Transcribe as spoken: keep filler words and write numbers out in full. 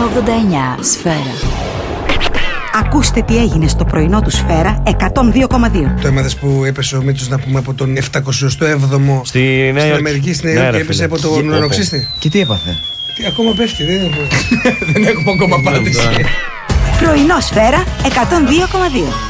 ογδόντα εννιά Σφαίρα. Ακούστε τι έγινε στο πρωινό του Σφαίρα εκατόν δύο κόμμα δύο. Το έμαθες που έπεσε ο Μήτσος, να πούμε, από τον επτακόσια έβδομο στη Νέα στην Αμερική, στην Νέα Υόρκη, και έπεσε από τον ουρανοξύστη. Και τι έπαθε? Τι, ακόμα πέφτει, δεν έχουμε, δεν έχουμε ακόμα απάντηση. Πρωινό Σφαίρα εκατόν δύο κόμμα δύο.